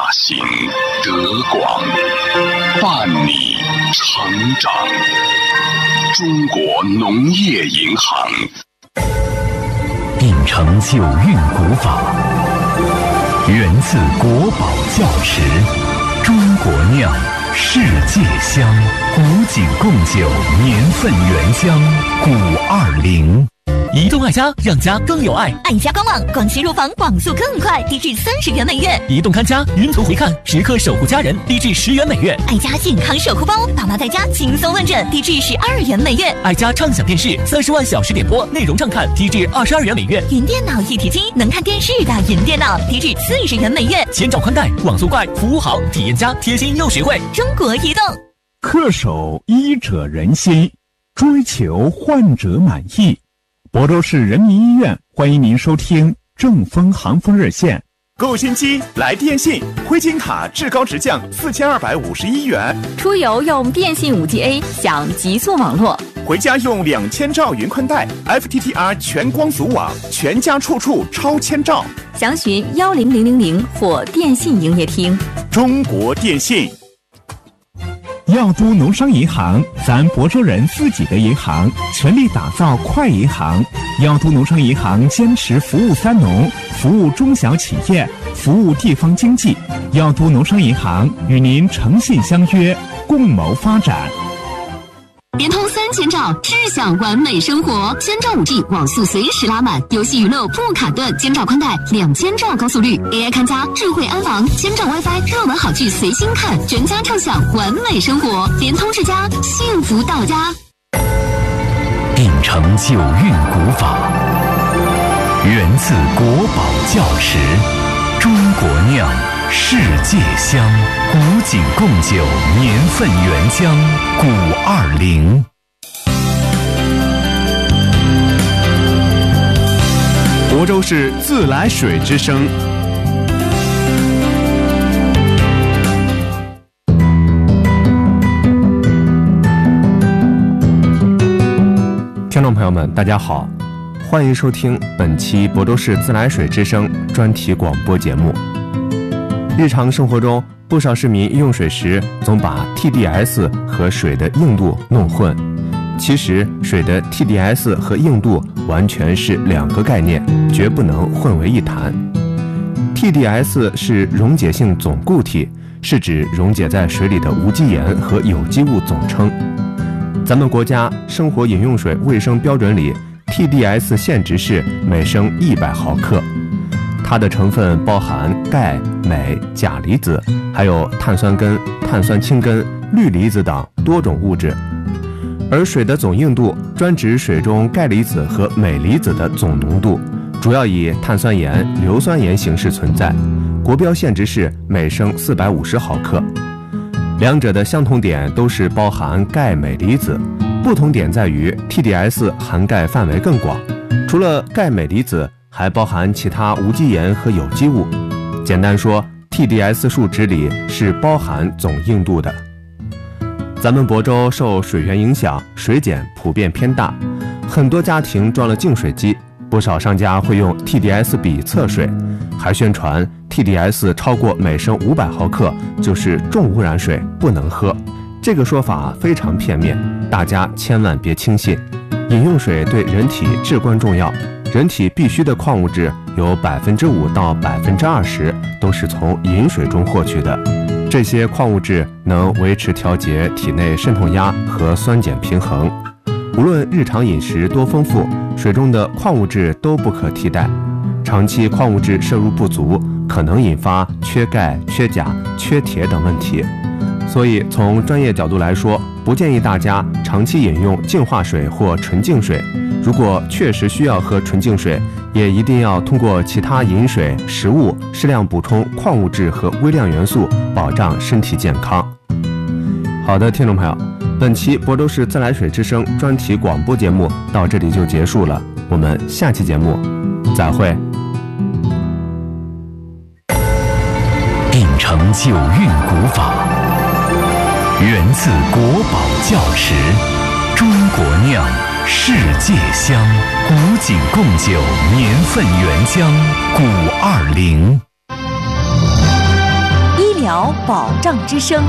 行德广，伴你成长。中国农业银行秉承九韵古法，源自国宝窖池，中国酿，世界香，古井贡酒，年份原香520。 移动爱家，让家更有爱。 爱家官网，广西入房网速更快，低至30元每月； 移动看家，云图回看，时刻守护家人，低至10元每月。 爱家健康守护包，爸妈在家轻松问诊，低至12元每月。 爱家畅享电视，30万小时点播，内容畅看，低至22元每月。 云电脑一体机，能看电视的云电脑，低至40元每月。 千兆宽带，网速快，服务好，体验佳，贴心又实惠。 中国移动。 恪守医者仁心，追求患者满意。亳州市人民医院欢迎您收听正风行风热线。 购新机来电信，灰金卡至高直降4251元。 出游用电信5G-A 享极速网络， 回家用2000兆云宽带 FTTR 全光组网，全家处处超千兆。 详询10000或电信营业厅。 中国电信。 药都农商银行，咱亳州人自己的银行，全力打造快银行。药都农商银行坚持服务3农，服务中小企业，服务地方经济。药都农商银行与您诚信相约，共谋发展。 联通3000兆，智享完美生活。千兆5G 网速随时拉满，游戏娱乐不卡顿。千兆宽带，2000兆高速率 ，AI 看家，智慧安防，千兆 WiFi， 热门好剧随心看，全家畅享完美生活。联通世家，幸福到家。 秉承九韵古法，源自国宝窖池，中国酿，世界香，古井贡酒，年份原香520。 亳州市自来水之声。 听众朋友们，大家好，欢迎收听本期亳州市自来水之声专题广播节目。日常生活中，不少市民用水时总把 TDS 和水的硬度弄混。其实，水的 TDS 和硬度完全是2个概念，绝不能混为一谈。TDS 是溶解性总固体，是指溶解在水里的无机盐和有机物总称。咱们国家生活饮用水卫生标准里 TDS 限值是每升100毫克。它的成分包含钙、镁、钾离子，还有碳酸根、碳酸氢根、氯离子等多种物质。而水的总硬度专指水中钙离子和镁离子的总浓度，主要以碳酸盐、硫酸盐形式存在，国标限值是每升450毫克。两者的相同点都是包含钙镁离子，不同点在于 TDS 涵盖范围更广，除了钙镁离子还包含其他无机盐和有机物。简单说， TDS 数值里是包含总硬度的。咱们亳州受水源影响，水碱普遍偏大，很多家庭装了净水机，不少商家会用 TDS 比测水，还宣传 TDS 超过每升500毫克就是重污染水，不能喝。这个说法非常片面，大家千万别轻信。饮用水对人体至关重要，人体必需的矿物质有5%到20%都是从饮水中获取的。这些矿物质能维持调节体内渗透压和酸碱平衡。无论日常饮食多丰富，水中的矿物质都不可替代。长期矿物质摄入不足，可能引发缺钙、缺钾、缺铁等问题。所以从专业角度来说，不建议大家长期饮用净化水或纯净水。如果确实需要喝纯净水，也一定要通过其他饮水、食物适量补充矿物质和微量元素，保障身体健康。好的，听众朋友，本期亳州市自来水之声专题广播节目到这里就结束了，我们下期节目再会。 秉承九韵古法，源自国宝窖池，中国酿，世界香，古井贡酒，年份原香520。 疗保障之声。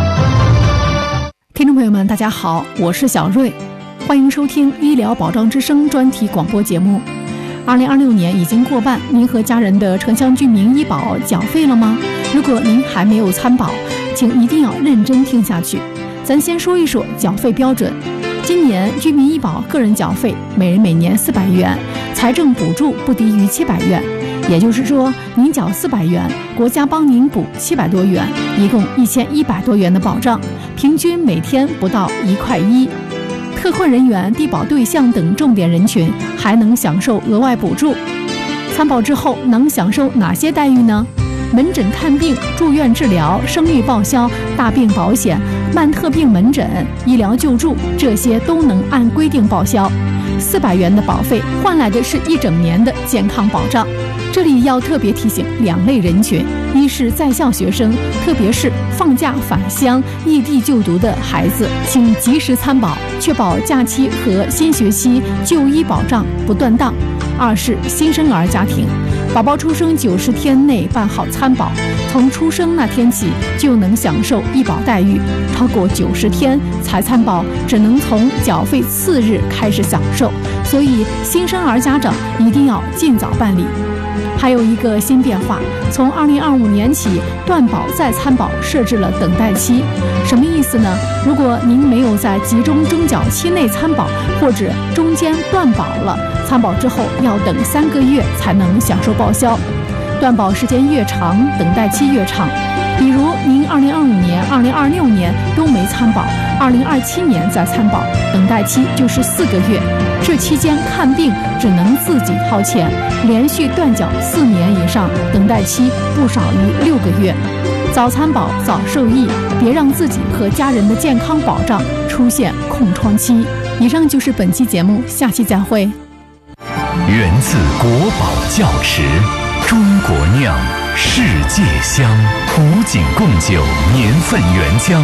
听众朋友们，大家好，我是小瑞，欢迎收听医疗保障之声专题广播节目。2026年已经过半，您和家人的城乡居民医保缴费了吗？如果您还没有参保，请一定要认真听下去。咱先说一说缴费标准。今年居民医保个人缴费每人每年400元，财政补助不低于700元。也就是说，您缴400元，国家帮您补700多元，一共1100多元的保障，平均每天不到1块1。特困人员、低保对象等重点人群还能享受额外补助。参保之后能享受哪些待遇呢？门诊看病、住院治疗、生育报销、大病保险、慢特病门诊、医疗救助，这些都能按规定报销。400元的保费换来的是1整年的健康保障。这里要特别提醒2类人群：一是在校学生，特别是放假返乡、异地就读的孩子，请及时参保，确保假期和新学期就医保障不断档。2是新生儿家庭，宝宝出生90天内办好参保，从出生那天起就能享受医保待遇，超过90天才参保，只能从缴费次日开始享受，所以新生儿家长一定要尽早办理。还有一个新变化，从2025年起，断保再参保设置了等待期。什么意思呢？如果您没有在集中征缴期内参保，或者中间断保了，参保之后要等3个月才能享受报销。断保时间越长，等待期越长。比如您2025年、2026年都没参保，2027年再参保，等待期就是4个月。这期间看病只能自己掏钱，连续断缴4年以上，等待期不少于6个月。早参保早受益，别让自己和家人的健康保障出现空窗期。以上就是本期节目，下期再会。 源自国宝窖池，中国酿，世界香，古井贡酒年份原浆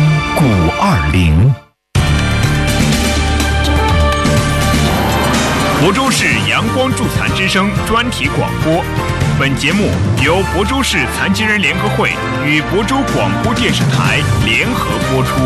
520。 亳州市阳光助残之声专题广播，本节目由亳州市残疾人联合会与亳州广播电视台联合播出。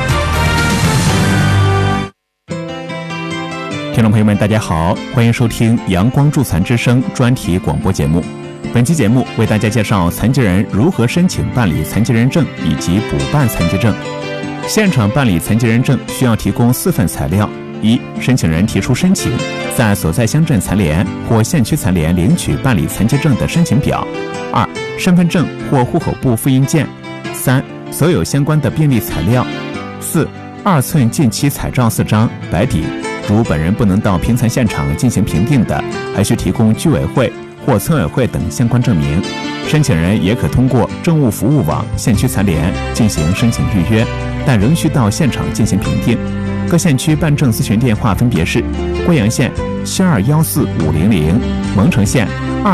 听众朋友们，大家好，欢迎收听阳光助残之声专题广播节目。本期节目为大家介绍残疾人如何申请办理残疾人证以及补办残疾证。现场办理残疾人证需要提供4份材料：一、申请人提出申请，在所在乡镇残联或县区残联领取办理残疾证的申请表；二、身份证或户口簿复印件；三、所有相关的病历材料；四、2寸近期彩照4张，白底。如本人不能到评残现场进行评定的，还需提供居委会或村委会等相关证明。申请人也可通过政务服务网县区残联进行申请预约，但仍需到现场进行评定。各县区办证咨询电话分别是：贵阳县7214500，蒙城县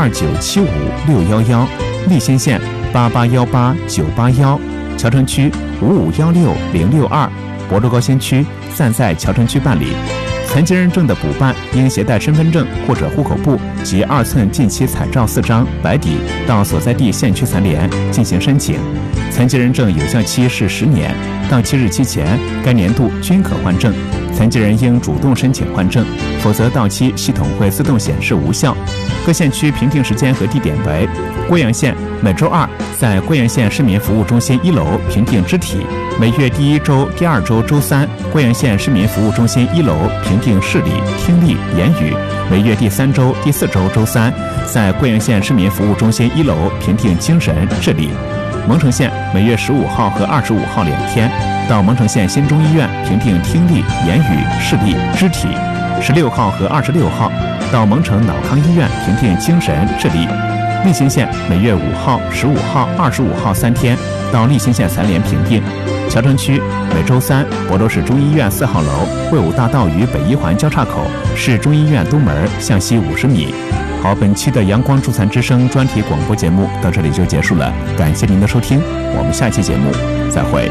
2975611，利辛县88189881，乔城区5516062，亳州高新区暂在乔城区办理。残疾人证的补办应携带身份证或者户口簿及2寸近期彩照4张，白底，到所在地县区残联进行申请。残疾人证有效期是10年，到期日期前该年度均可换证。残疾人应主动申请换证，否则到期系统会自动显示无效。各县区评定时间和地点为：贵阳县每周2在贵阳县市民服务中心1楼评定肢体，每月第1周、第2周周3贵阳县市民服务中心1楼评定视力、听力、言语，每月第3周、第4周周3在贵阳县市民服务中心1楼评定精神、智力。蒙城县每月15号和25号2天到蒙城县新中医院评定听力、言语、视力、肢体；16号和26号到蒙城脑康医院评定精神、智力。利辛县每月5号、15号、25号3天到利辛县残联评定。乔城区每周3亳州市中医院4号楼卫武大道与北一环交叉口市中医院东门向西50米。好，本期的阳光助残之声专题广播节目到这里就结束了，感谢您的收听，我们下期节目再会。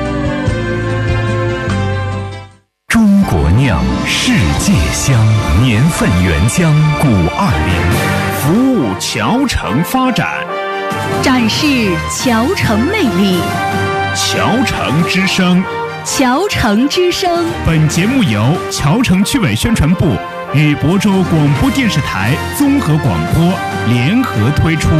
中国酿，世界香，年份原浆520， 服务侨城发展。 展示桥城魅力。 桥城之声， 桥城之声。 本节目由桥城区委宣传部与亳州广播电视台综合广播联合推出。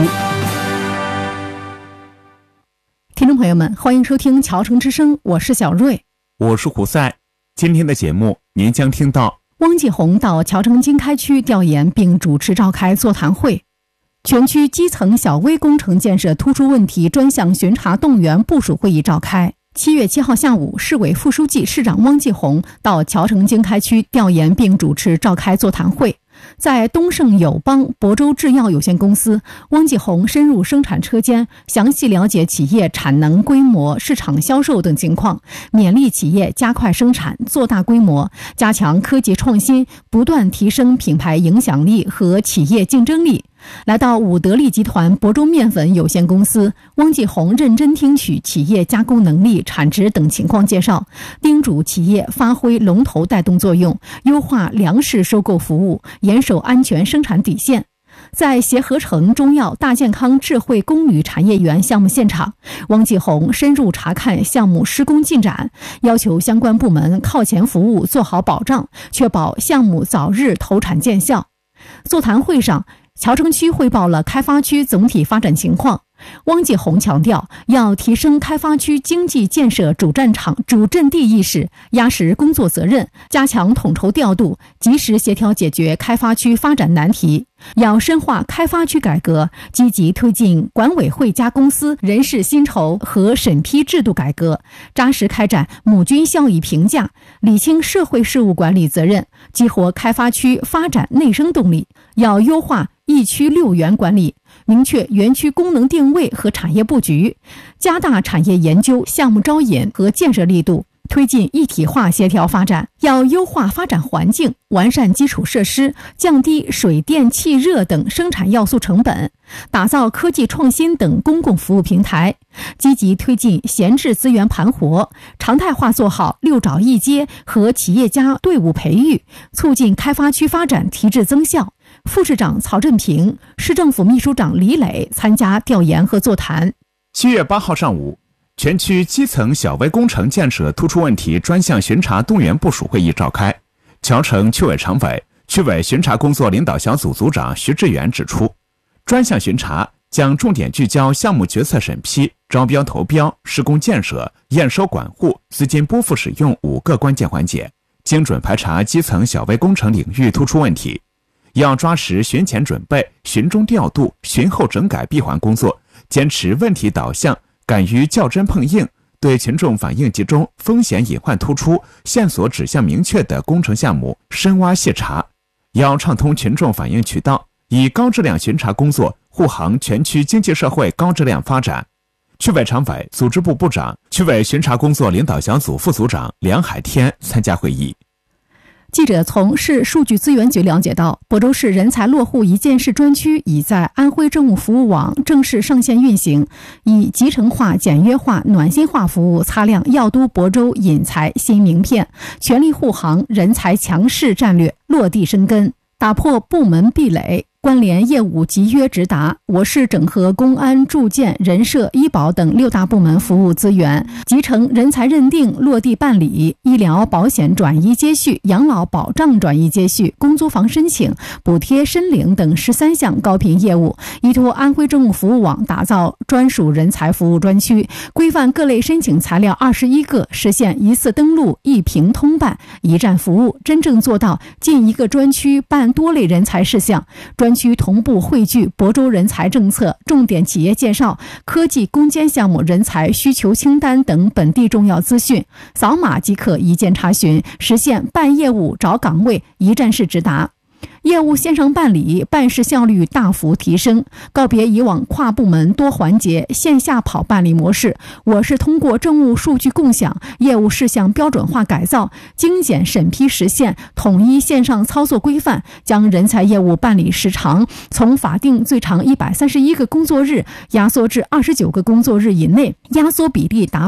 听众朋友们，欢迎收听桥城之声，我是小瑞， 我是胡赛。今天的节目您将听到汪继红到桥城经开区调研并主持召开座谈会，全区基层小微工程建设突出问题专项巡查动员部署会议召开。7月7号下午，市委副书记、市长汪继红到桥城经开区调研并主持召开座谈会。在东盛友邦亳州制药有限公司，汪继红深入生产车间，详细了解企业产能、规模、市场销售等情况，勉励企业加快生产、做大规模，加强科技创新，不断提升品牌影响力和企业竞争力。来到武德利集团亳州面粉有限公司，汪继红认真听取企业加工能力、产值等情况介绍，叮嘱企业发挥龙头带动作用，优化粮食收购服务，严守安全生产底线。在协和城中药大健康智慧宫女产业园项目现场，汪继红深入查看项目施工进展，要求相关部门靠前服务，做好保障，确保项目早日投产见效。座谈会上，桥城区汇报了开发区总体发展情况。汪继红强调，要提升开发区经济建设主战场、主阵地意识，压实工作责任，加强统筹调度，及时协调解决开发区发展难题。要深化开发区改革，积极推进管委会加公司人事薪酬和审批制度改革，扎实开展母均效益评价，理清社会事务管理责任，激活开发区发展内生动力。要优化1区6园管理，明确园区功能定位和产业布局，加大产业研究、项目招引和建设力度，推进一体化协调发展。要优化发展环境，完善基础设施，降低水电气热等生产要素成本，打造科技创新等公共服务平台，积极推进闲置资源盘活，常态化做好6找1接和企业家队伍培育，促进开发区发展提质增效。副市长曹振平、市政府秘书长李磊参加调研和座谈。 7月8号上午，全区基层小微工程建设突出问题专项巡查动员部署会议召开。桥城区委常委、区委巡查工作领导小组组长徐志远指出，专项巡查将重点聚焦项目决策审批、招标投标、施工建设、验收管护、资金拨付使用5个关键环节，精准排查基层小微工程领域突出问题。要抓实巡前准备、巡中调度、巡后整改闭环工作，坚持问题导向，敢于较真碰硬，对群众反映集中、风险隐患突出、线索指向明确的工程项目深挖细查。要畅通群众反映渠道，以高质量巡查工作护航全区经济社会高质量发展。区委常委、组织部部长、区委巡查工作领导小组副组长梁海天参加会议。 记者从市数据资源局了解到，亳州市人才落户一件事专区已在安徽政务服务网正式上线运行，以集成化、简约化、暖心化服务擦亮要都亳州引才新名片，全力护航人才强势战略落地生根，打破部门壁垒，关联业务集约直达。我市整合公安、住建、人社、医保等6大部门服务资源，集成人才认定落地办理、医疗保险转移接续、养老保障转移接续、公租房申请、补贴申领等13项高频业务，依托安徽政务服务网打造专属人才服务专区，规范各类申请材料21个，实现一次登录、一屏通办、一站服务，真正做到进一个专区办多类人才事项。专区同步汇聚亳州人才政策、重点企业介绍、科技攻坚项目人才需求清单等本地重要资讯，扫码即可一键查询，实现办业务、找岗位一站式直达。业务线上办理，办事效率大幅提升，告别以往跨部门多环节线下跑办理模式。我是通过政务数据共享、业务事项标准化改造、精简审批实现、统一线上操作规范，将人才业务办理时长从法定最长131个工作日压缩至29个工作日以内，压缩比例达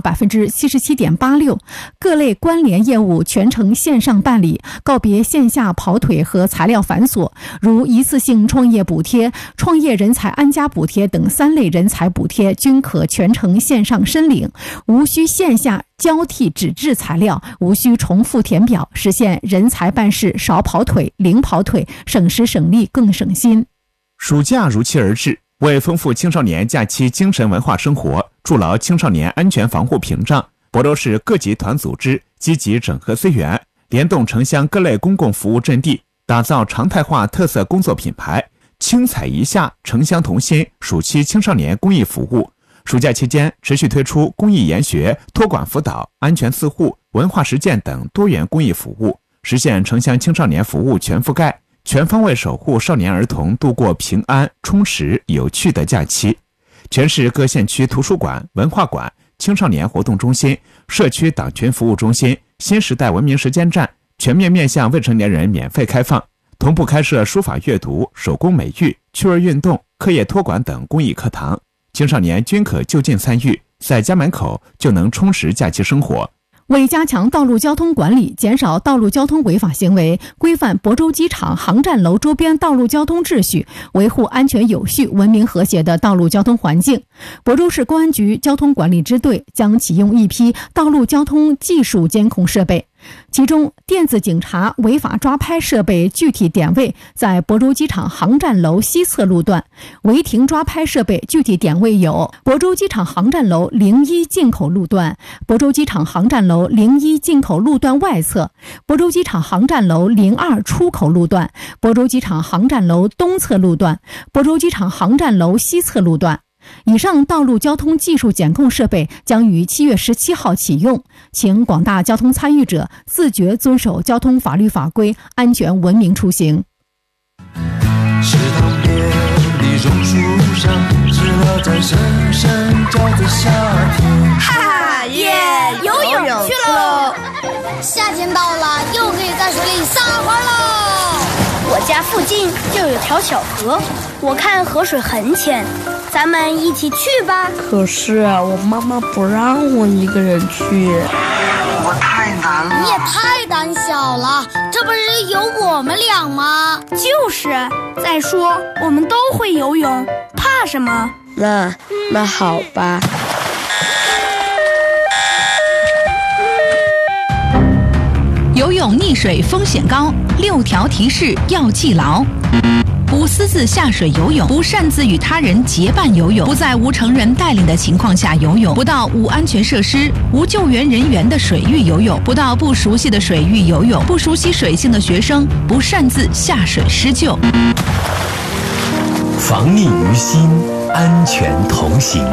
77.86%。各类关联业务全程线上办理，告别线下跑腿和材料繁繁琐，如一次性创业补贴、创业人才安家补贴等3类人才补贴均可全程线上申领，无需线下交替纸质材料，无需重复填表，实现人才办事少跑腿、零跑腿，省时省力更省心。 暑假如期而至，为丰富青少年假期精神文化生活，筑牢青少年安全防护屏障，亳州市各级团组织积极整合资源，联动城乡各类公共服务阵地，打造常态化特色工作品牌，青彩一夏，城乡同心暑期青少年公益服务。暑假期间持续推出公益研学、托管辅导、安全自护、文化实践等多元公益服务，实现城乡青少年服务全覆盖，全方位守护少年儿童度过平安、充实、有趣的假期。全市各县区图书馆、文化馆、青少年活动中心、社区党群服务中心、新时代文明实践站全面面向未成年人免费开放，同步开设书法阅读、手工美育、趣味运动、课业托管等公益课堂，青少年均可就近参与，在家门口就能充实假期生活。 为加强道路交通管理，减少道路交通违法行为，规范亳州机场航站楼周边道路交通秩序，维护安全有序、文明和谐的道路交通环境，亳州市公安局交通管理支队将启用一批道路交通技术监控设备，其中电子警察违法抓拍设备具体点位在亳州机场航站楼西侧路段，违停抓拍设备具体点位有亳州机场航站楼01进口路段、亳州机场航站楼01进口路段外侧、亳州机场航站楼02出口路段、亳州机场航站楼东侧路段、亳州机场航站楼西侧路段。以上道路交通技术检控设备将于7月17号启用，请广大交通参与者自觉遵守交通法律法规，安全文明出行。 池塘边的榕树上，知了在声声叫着夏天。 哈哈耶！游泳去喽！ 夏天到了，又可以在水里撒欢喽。 我家附近就有条小河，我看河水很浅，咱们一起去吧。 可是我妈妈不让我一个人去， 我太难了。 你也太胆小了，这不是有我们俩吗？ 就是，再说我们都会游泳，怕什么？ 那好吧。 游泳溺水风险高，6条提示要记牢。不私自下水游泳，不擅自与他人结伴游泳，不在无成人带领的情况下游泳，不到无安全设施、无救援人员的水域游泳，不到不熟悉的水域游泳，不熟悉水性的学生不擅自下水施救。 防溺于心，安全同行。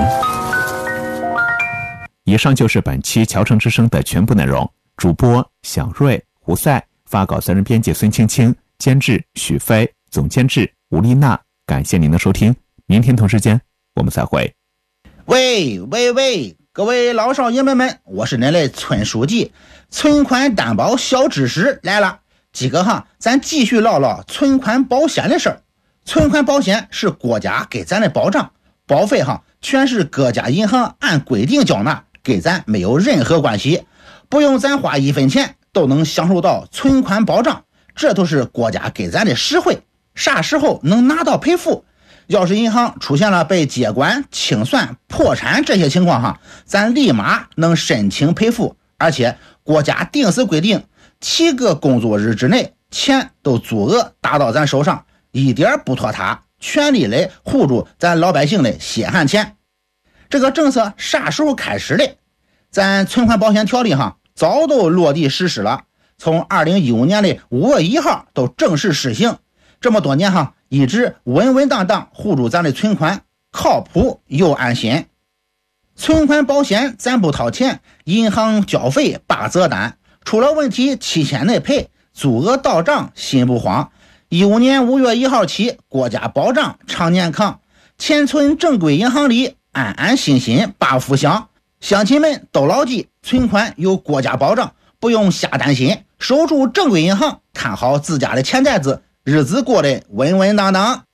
以上就是本期侨城之声的全部内容。主播小瑞、胡赛，发稿责任编辑孙青青，监制许飞，总监制吴丽娜。感谢您的收听，明天同时间我们再会。 喂，各位老少爷们们，我是您的村书记，存款担保小知识来了。几个咱继续唠唠存款保险的事儿。存款保险是国家给咱的保障，保费全是各家银行按规定缴纳，给咱没有任何关系，不用咱花1分钱都能享受到存款保障，这都是国家给咱的实惠。啥时候能拿到赔付？要是银行出现了被接管、清算、破产这些情况咱立马能申请赔付，而且国家定时规定7个工作日之内钱都足额打到咱手上，一点不拖沓，全力来护住咱老百姓的血汗钱。这个政策啥时候开始的？咱存款保险条例早都落地实施了，从2015年的5月1号都正式实行。这么多年一直稳稳当当护住咱的存款，靠谱又安心。存款保险咱不掏钱，银行交费8折单，出了问题期限内赔，足额到账心不慌。15年5月1号起，国家保障常年扛，钱存正规银行里，安安心心把福享。乡亲们都牢记，存款有国家保障，不用瞎担心，守住正规银行，看好自家的钱袋子，日子过得稳稳当当。